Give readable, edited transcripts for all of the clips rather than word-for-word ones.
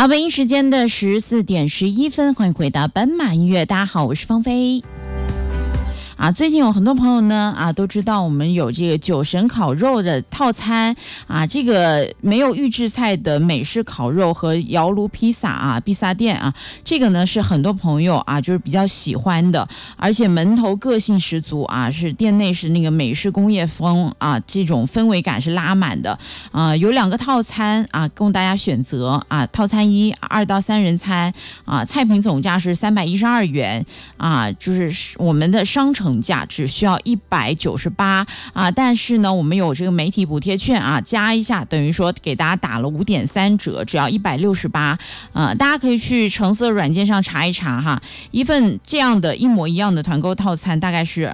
好，北京时间的14点11分，欢迎回到奔马音乐。大家好，我是芳菲。最近有很多朋友呢都知道我们有这个酒神烤肉的套餐这个没有预制菜的美式烤肉和窑炉披萨披萨店这个呢是很多朋友就是比较喜欢的，而且门头个性十足是店内是那个美式工业风这种氛围感是拉满的有2个套餐供大家选择套餐1 2到3人餐菜品总价是312元就是我们的商城价只需要198但是呢我们有这个媒体补贴券加一下等于说给大家打了5.3折，只要168大家可以去橙色软件上查一查一份这样的一模一样的团购套餐大概是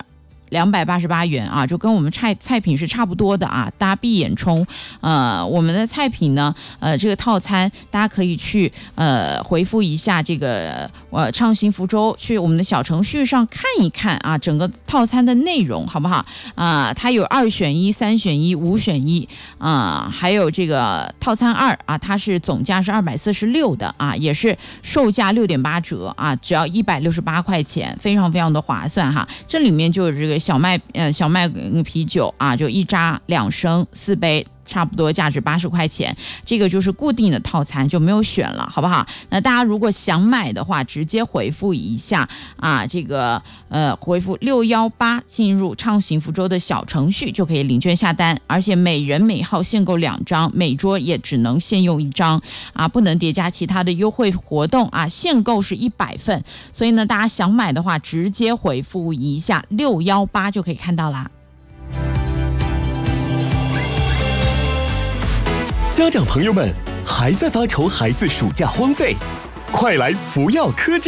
288元就跟我们菜品是差不多的大家闭眼冲我们的菜品呢这个套餐大家可以去回复一下这个畅行福州，去我们的小程序上看一看整个套餐的内容好不好它有2选1 3选1 5选1还有这个套餐2它是总价是246的也是售价6.8折只要168块钱，非常非常的划算这里面就有这个小麦啤酒就1扎2升4杯，差不多价值80块钱，这个就是固定的套餐就没有选了好不好？那大家如果想买的话直接回复一下这个回复618进入畅行福州的小程序就可以领券下单，而且每人每号限购2张，每桌也只能限用1张不能叠加其他的优惠活动限购是100份，所以呢大家想买的话直接回复一下618就可以看到啦。 家长朋友们，还在发愁孩子暑假荒废？快来福耀科技